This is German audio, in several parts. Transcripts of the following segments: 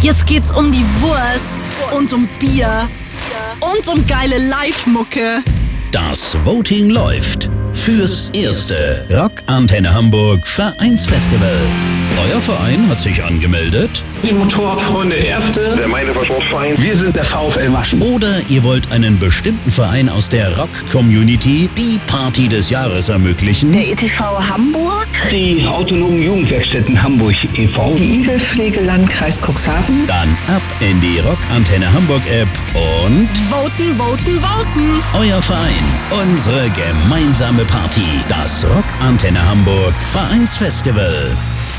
Jetzt geht's um die Wurst und um Bier und um geile Live-Mucke. Das Voting läuft fürs erste Rock Antenne Hamburg Vereinsfestival. Euer Verein hat sich angemeldet? Die Motorradfreunde Erfte. Der Meidhofer-Sportverein. Wir sind der VfL Maschen. Oder ihr wollt einen bestimmten Verein aus der Rock-Community die Party des Jahres ermöglichen? Der ETV Hamburg. Die autonomen Jugendwerkstätten Hamburg e.V. Die Igelpflege Landkreis Cuxhaven. Dann ab in die Rock Antenne Hamburg App und Voten, voten, voten. euer Verein, unsere gemeinsame Party. Das Rock Antenne Hamburg Vereinsfestival.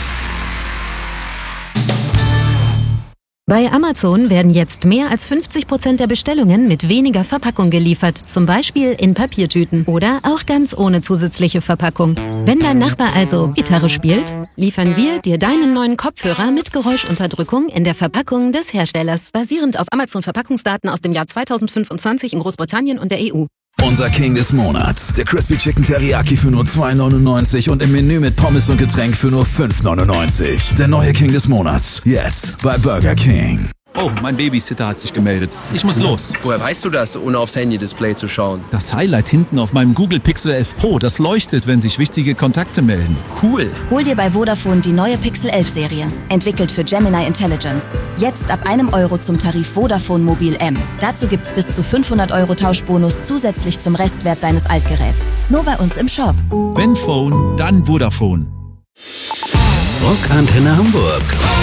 Bei Amazon werden jetzt mehr als 50% der Bestellungen mit weniger Verpackung geliefert, zum Beispiel in Papiertüten oder auch ganz ohne zusätzliche Verpackung. Wenn dein Nachbar also Gitarre spielt, liefern wir dir deinen neuen Kopfhörer mit Geräuschunterdrückung in der Verpackung des Herstellers, basierend auf Amazon-Verpackungsdaten aus dem Jahr 2025 in Großbritannien und der EU. Unser King des Monats. Der Crispy Chicken Teriyaki für nur $2,99 und im Menü mit Pommes und Getränk für nur $5,99. Der neue King des Monats. Jetzt bei Burger King. Oh, mein Babysitter hat sich gemeldet. Ich muss los. Woher weißt du das, ohne aufs Handy-Display zu schauen? Das Highlight hinten auf meinem Google Pixel 11 Pro, das leuchtet, wenn sich wichtige Kontakte melden. Cool. Hol dir bei Vodafone die neue Pixel 11 Serie. Entwickelt für Gemini Intelligence. Jetzt ab €1 zum Tarif Vodafone Mobil M. Dazu gibt's bis zu 500 € Tauschbonus zusätzlich zum Restwert deines Altgeräts. Nur bei uns im Shop. Wenn Phone, dann Vodafone. Rock Antenne Hamburg.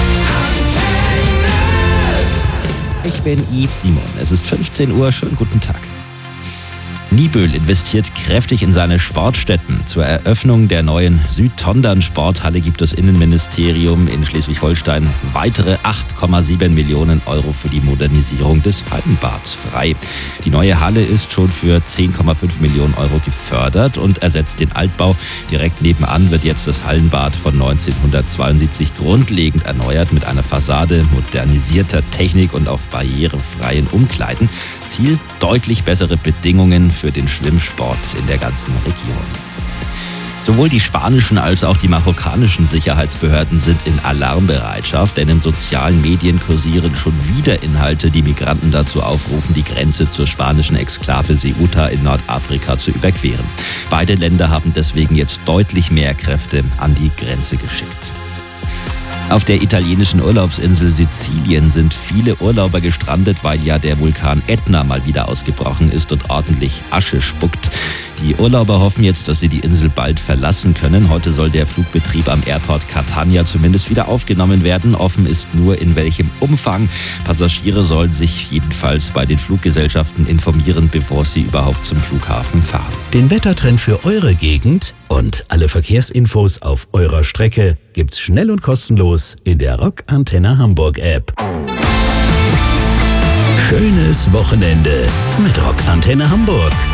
Ich bin Yves Simon. Es ist 15 Uhr. Schönen guten Tag. Nibel investiert kräftig in seine Sportstätten. Zur Eröffnung der neuen Südtondern-Sporthalle gibt das Innenministerium in Schleswig-Holstein weitere 8,7 Millionen € für die Modernisierung des Hallenbads frei. Die neue Halle ist schon für 10,5 Millionen € gefördert und ersetzt den Altbau. Direkt nebenan wird jetzt das Hallenbad von 1972 grundlegend erneuert mit einer Fassade, modernisierter Technik und auch barrierefreien Umkleiden. Ziel: deutlich bessere Bedingungen für den Schwimmsport in der ganzen Region. Sowohl die spanischen als auch die marokkanischen Sicherheitsbehörden sind in Alarmbereitschaft, denn in sozialen Medien kursieren schon wieder Inhalte, die Migranten dazu aufrufen, die Grenze zur spanischen Exklave Ceuta in Nordafrika zu überqueren. Beide Länder haben deswegen jetzt deutlich mehr Kräfte an die Grenze geschickt. Auf der italienischen Urlaubsinsel Sizilien sind viele Urlauber gestrandet, weil ja der Vulkan Etna mal wieder ausgebrochen ist und ordentlich Asche spuckt. Die Urlauber hoffen jetzt, dass sie die Insel bald verlassen können. Heute soll der Flugbetrieb am Airport Catania zumindest wieder aufgenommen werden. Offen ist nur, in welchem Umfang. Passagiere sollen sich jedenfalls bei den Fluggesellschaften informieren, bevor sie überhaupt zum Flughafen fahren. Den Wettertrend für eure Gegend und alle Verkehrsinfos auf eurer Strecke gibt's schnell und kostenlos in der Rock Antenne Hamburg App. Schönes Wochenende mit Rock Antenne Hamburg.